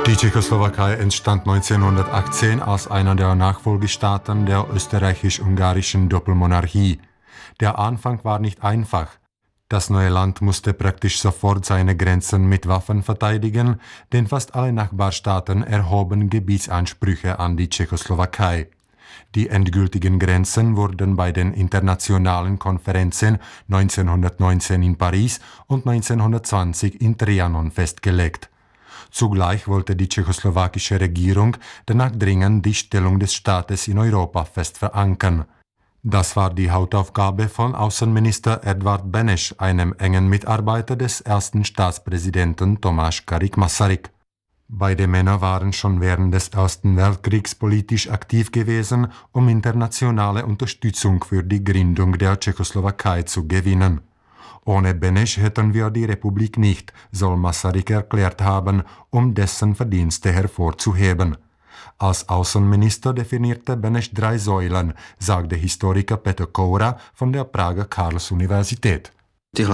Die Tschechoslowakei entstand 1918 als einer der Nachfolgestaaten der österreichisch-ungarischen Doppelmonarchie. Der Anfang war nicht einfach. Das neue Land musste praktisch sofort seine Grenzen mit Waffen verteidigen, denn fast alle Nachbarstaaten erhoben Gebietsansprüche an die Tschechoslowakei. Die endgültigen Grenzen wurden bei den internationalen Konferenzen 1919 in Paris und 1920 in Trianon festgelegt. Zugleich wollte die tschechoslowakische Regierung danach dringend die Stellung des Staates in Europa fest verankern. Das war die Hauptaufgabe von Außenminister Edvard Beneš, einem engen Mitarbeiter des ersten Staatspräsidenten Tomáš Garrigue-Masaryk. Beide Männer waren schon während des Ersten Weltkriegs politisch aktiv gewesen, um internationale Unterstützung für die Gründung der Tschechoslowakei zu gewinnen. Ohne Beneš hätten wir die Republik nicht, soll Masaryk erklärt haben, um dessen Verdienste hervorzuheben. Als Außenminister definierte Beneš 3 Säulen, sagte Historiker Petr Koura von der Prager Karls-Universität. Die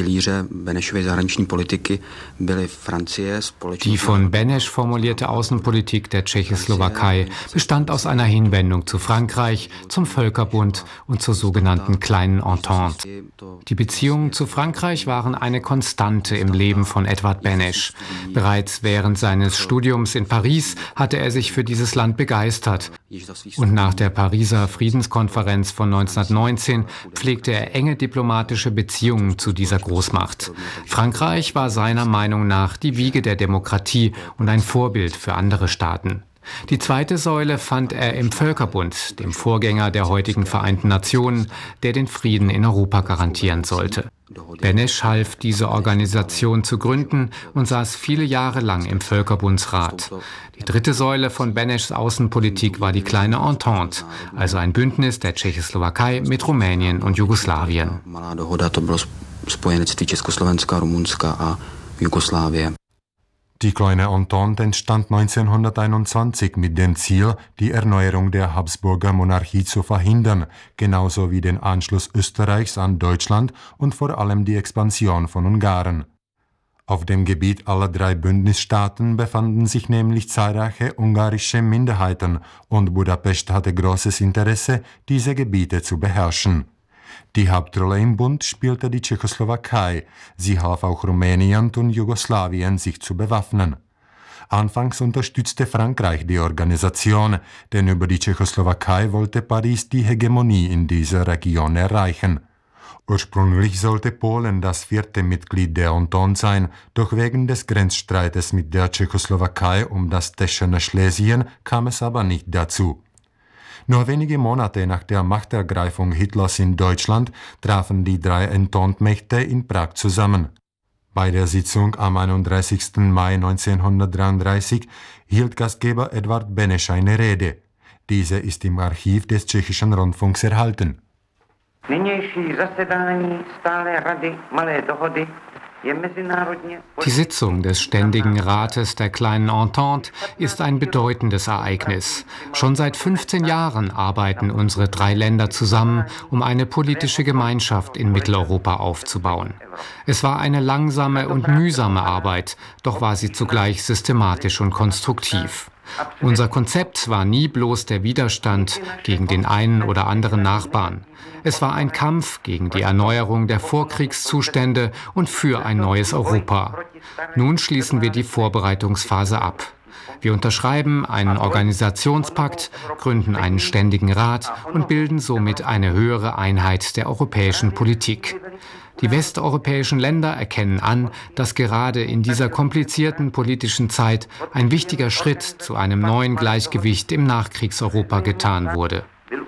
von Beneš formulierte Außenpolitik der Tschechoslowakei bestand aus einer Hinwendung zu Frankreich, zum Völkerbund und zur sogenannten Kleinen Entente. Die Beziehungen zu Frankreich waren eine Konstante im Leben von Edvard Beneš. Bereits während seines Studiums in Paris hatte er sich für dieses Land begeistert. Und nach der Pariser Friedenskonferenz von 1919 pflegte er enge diplomatische Beziehungen zu dieser Großmacht. Frankreich war seiner Meinung nach die Wiege der Demokratie und ein Vorbild für andere Staaten. Die zweite Säule fand er im Völkerbund, dem Vorgänger der heutigen Vereinten Nationen, der den Frieden in Europa garantieren sollte. Beneš half, diese Organisation zu gründen und saß viele Jahre lang im Völkerbundsrat. Die dritte Säule von Beneschs Außenpolitik war die Kleine Entente, also ein Bündnis der Tschechoslowakei mit Rumänien und Jugoslawien. Die Kleine Entente entstand 1921 mit dem Ziel, die Erneuerung der Habsburger Monarchie zu verhindern, genauso wie den Anschluss Österreichs an Deutschland und vor allem die Expansion von Ungarn. Auf dem Gebiet aller 3 Bündnisstaaten befanden sich nämlich zahlreiche ungarische Minderheiten und Budapest hatte großes Interesse, diese Gebiete zu beherrschen. Die Hauptrolle im Bund spielte die Tschechoslowakei. Sie half auch Rumänien und Jugoslawien, sich zu bewaffnen. Anfangs unterstützte Frankreich die Organisation, denn über die Tschechoslowakei wollte Paris die Hegemonie in dieser Region erreichen. Ursprünglich sollte Polen das 4. Mitglied der Entente sein, doch wegen des Grenzstreites mit der Tschechoslowakei um das Teschener Schlesien kam es aber nicht dazu. Nur wenige Monate nach der Machtergreifung Hitlers in Deutschland trafen die 3 Entente-Mächte in Prag zusammen. Bei der Sitzung am 31. Mai 1933 hielt Gastgeber Edvard Beneš eine Rede. Diese ist im Archiv des tschechischen Rundfunks erhalten. Die Sitzung des Ständigen Rates der Kleinen Entente ist ein bedeutendes Ereignis. Schon seit 15 Jahren arbeiten unsere 3 Länder zusammen, um eine politische Gemeinschaft in Mitteleuropa aufzubauen. Es war eine langsame und mühsame Arbeit, doch war sie zugleich systematisch und konstruktiv. Unser Konzept war nie bloß der Widerstand gegen den einen oder anderen Nachbarn. Es war ein Kampf gegen die Erneuerung der Vorkriegszustände und für ein neues Europa. Nun schließen wir die Vorbereitungsphase ab. Wir unterschreiben einen Organisationspakt, gründen einen ständigen Rat und bilden somit eine höhere Einheit der europäischen Politik. Die westeuropäischen Länder erkennen an, dass gerade in dieser komplizierten politischen Zeit ein wichtiger Schritt zu einem neuen Gleichgewicht im Nachkriegseuropa getan wurde.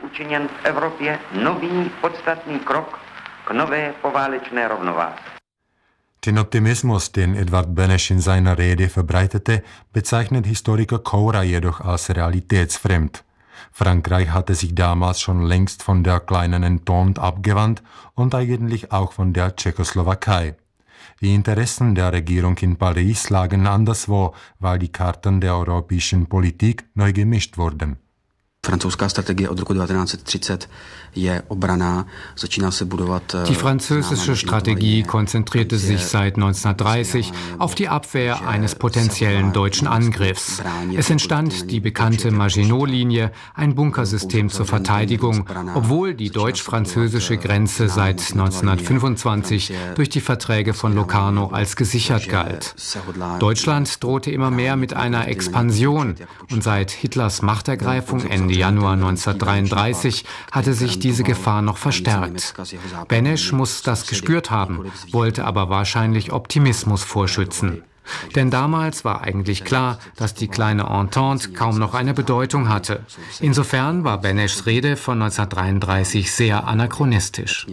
Den Optimismus, den Edvard Beneš in seiner Rede verbreitete, bezeichnet Historiker Koura jedoch als realitätsfremd. Frankreich hatte sich damals schon längst von der Kleinen Entente abgewandt und eigentlich auch von der Tschechoslowakei. Die Interessen der Regierung in Paris lagen anderswo, weil die Karten der europäischen Politik neu gemischt wurden. Die französische Strategie konzentrierte sich seit 1930 auf die Abwehr eines potenziellen deutschen Angriffs. Es entstand die bekannte Maginot-Linie, ein Bunkersystem zur Verteidigung, obwohl die deutsch-französische Grenze seit 1925 durch die Verträge von Locarno als gesichert galt. Deutschland drohte immer mehr mit einer Expansion und seit Hitlers Machtergreifung Ende Januar 1933 hatte sich diese Gefahr noch verstärkt. Benesch muss das gespürt haben, wollte aber wahrscheinlich Optimismus vorschützen. Denn damals war eigentlich klar, dass die kleine Entente kaum noch eine Bedeutung hatte. Insofern war Beneschs Rede von 1933 sehr anachronistisch.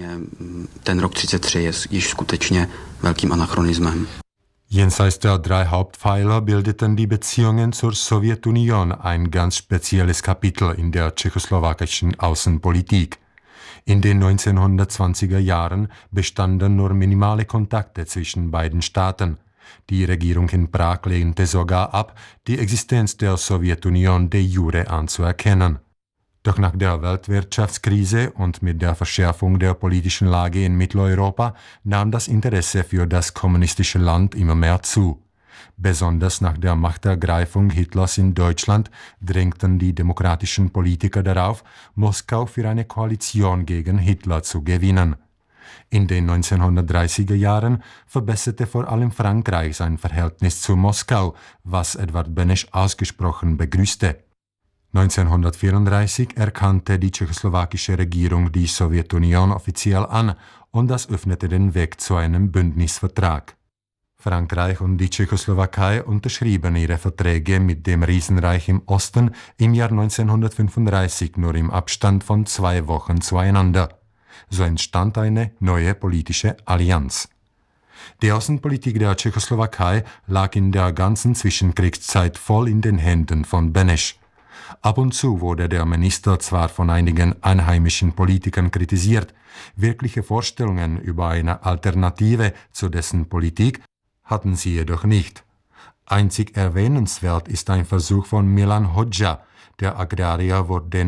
Jenseits der 3 Hauptpfeiler bildeten die Beziehungen zur Sowjetunion ein ganz spezielles Kapitel in der tschechoslowakischen Außenpolitik. In den 1920er Jahren bestanden nur minimale Kontakte zwischen beiden Staaten. Die Regierung in Prag lehnte sogar ab, die Existenz der Sowjetunion de jure anzuerkennen. Doch nach der Weltwirtschaftskrise und mit der Verschärfung der politischen Lage in Mitteleuropa nahm das Interesse für das kommunistische Land immer mehr zu. Besonders nach der Machtergreifung Hitlers in Deutschland drängten die demokratischen Politiker darauf, Moskau für eine Koalition gegen Hitler zu gewinnen. In den 1930er Jahren verbesserte vor allem Frankreich sein Verhältnis zu Moskau, was Edvard Beneš ausgesprochen begrüßte. 1934 erkannte die tschechoslowakische Regierung die Sowjetunion offiziell an und das öffnete den Weg zu einem Bündnisvertrag. Frankreich und die Tschechoslowakei unterschrieben ihre Verträge mit dem Riesenreich im Osten im Jahr 1935 nur im Abstand von 2 Wochen zueinander. So entstand eine neue politische Allianz. Die Außenpolitik der Tschechoslowakei lag in der ganzen Zwischenkriegszeit voll in den Händen von Benesch. Ab und zu wurde der Minister zwar von einigen einheimischen Politikern kritisiert, wirkliche Vorstellungen über eine Alternative zu dessen Politik hatten sie jedoch nicht. Einzig erwähnenswert ist ein Versuch von Milan Hodža. Der Agrarier wurde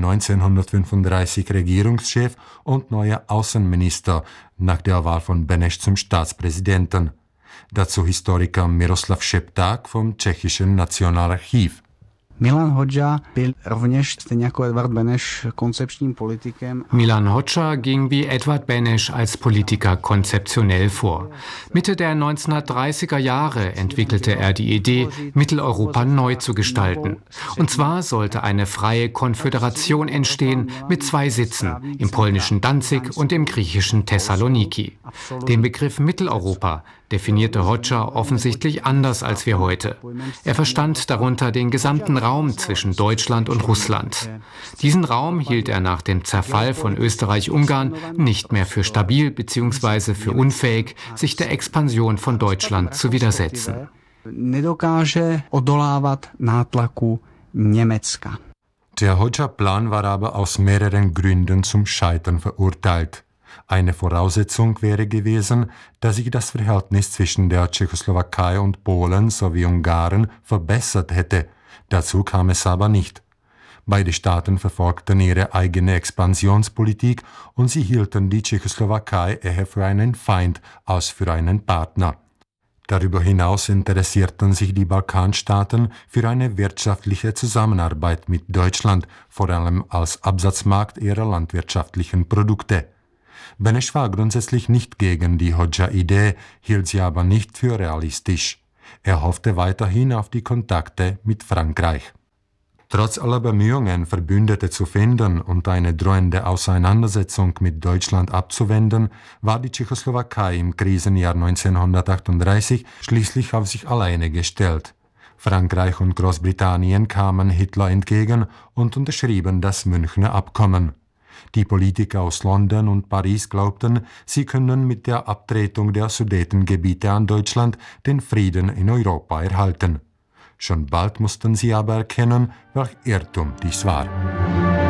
1935 Regierungschef und neuer Außenminister nach der Wahl von Benesch zum Staatspräsidenten. Dazu Historiker Miroslav Šepták vom Tschechischen Nationalarchiv. Milan Hodža byl rovněž stejně jako Edvard Beneš konzepčním politikem. Milan Hodža ging wie Edvard Beneš als Politiker konzeptionell vor. Mitte der 1930er Jahre entwickelte er die Idee, Mitteleuropa neu zu gestalten. Und zwar sollte eine freie Konföderation entstehen mit 2 Sitzen, im polnischen Danzig und im griechischen Thessaloniki. Den Begriff Mitteleuropa definierte Hodža offensichtlich anders als wir heute. Er verstand darunter den gesamten Raum zwischen Deutschland und Russland. Diesen Raum hielt er nach dem Zerfall von Österreich-Ungarn nicht mehr für stabil bzw. für unfähig, sich der Expansion von Deutschland zu widersetzen. Nedokáže odolávat nátlaku Německa. Der Hodža-Plan war aber aus mehreren Gründen zum Scheitern verurteilt. Eine Voraussetzung wäre gewesen, dass sich das Verhältnis zwischen der Tschechoslowakei und Polen sowie Ungarn verbessert hätte. Dazu kam es aber nicht. Beide Staaten verfolgten ihre eigene Expansionspolitik und sie hielten die Tschechoslowakei eher für einen Feind als für einen Partner. Darüber hinaus interessierten sich die Balkanstaaten für eine wirtschaftliche Zusammenarbeit mit Deutschland, vor allem als Absatzmarkt ihrer landwirtschaftlichen Produkte. Benesch war grundsätzlich nicht gegen die Hodža-Idee, hielt sie aber nicht für realistisch. Er hoffte weiterhin auf die Kontakte mit Frankreich. Trotz aller Bemühungen, Verbündete zu finden und eine drohende Auseinandersetzung mit Deutschland abzuwenden, war die Tschechoslowakei im Krisenjahr 1938 schließlich auf sich alleine gestellt. Frankreich und Großbritannien kamen Hitler entgegen und unterschrieben das Münchner Abkommen. Die Politiker aus London und Paris glaubten, sie können mit der Abtretung der Sudetengebiete an Deutschland den Frieden in Europa erhalten. Schon bald mussten sie aber erkennen, welch Irrtum dies war.